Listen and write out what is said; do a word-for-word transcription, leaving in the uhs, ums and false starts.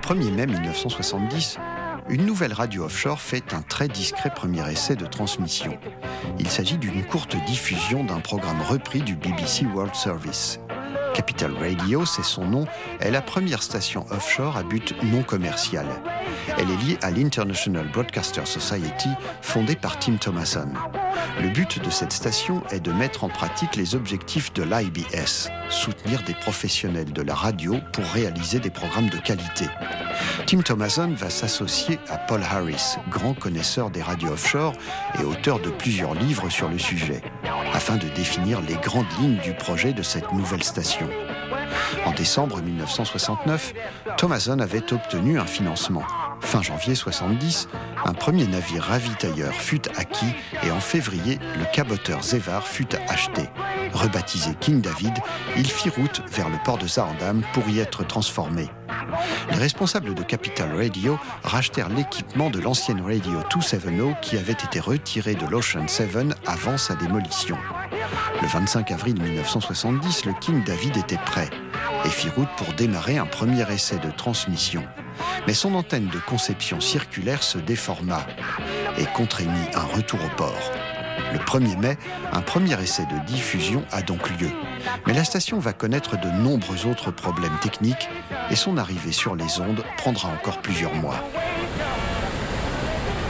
premier mai mille neuf cent soixante-dix, une nouvelle radio offshore fait un très discret premier essai de transmission. Il s'agit d'une courte diffusion d'un programme repris du B B C World Service. Capital Radio, c'est son nom, est la première station offshore à but non commercial. Elle est liée à l'International Broadcaster Society, fondée par Tim Thomasson. Le but de cette station est de mettre en pratique les objectifs de l'I B S, soutenir des professionnels de la radio pour réaliser des programmes de qualité. Tim Thomasson va s'associer à Paul Harris, grand connaisseur des radios offshore et auteur de plusieurs livres sur le sujet, afin de définir les grandes lignes du projet de cette nouvelle station. En décembre mille neuf cent soixante-neuf, Thomasson avait obtenu un financement. Fin janvier soixante-dix, un premier navire ravitailleur fut acquis et en février, le caboteur Zevar fut acheté. Rebaptisé King David, il fit route vers le port de Zaandam pour y être transformé. Les responsables de Capital Radio rachetèrent l'équipement de l'ancienne Radio deux cent soixante qui avait été retirée de l'Ocean sept avant sa démolition. Le vingt-cinq avril mille neuf cent soixante-dix, le King David était prêt et fit route pour démarrer un premier essai de transmission. Mais son antenne de conception circulaire se déforma et contraignit un retour au port. Le premier mai, un premier essai de diffusion a donc lieu. Mais la station va connaître de nombreux autres problèmes techniques et son arrivée sur les ondes prendra encore plusieurs mois.